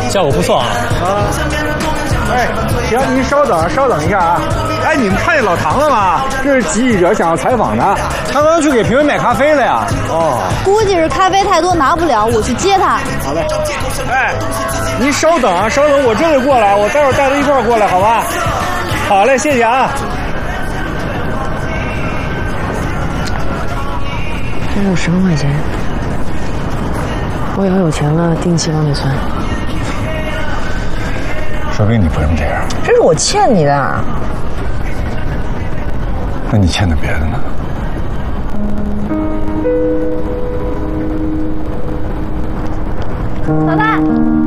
效果不错啊。 哎，行，您稍等一下啊。哎，你们看见老唐了吗？这是记者想要采访他，他刚去给评委买咖啡了呀。哦， 估计是咖啡太多拿不了，我去接他。 好嘞。哎，您稍等啊，稍等，我这就过来，我待会儿带他一块儿过来，好吧？好嘞，谢谢啊。 这有10万块钱，我以后有钱了定期帮你算。 说不定你不用这样。 这是我欠你的。 那你欠的别的呢？ 老大。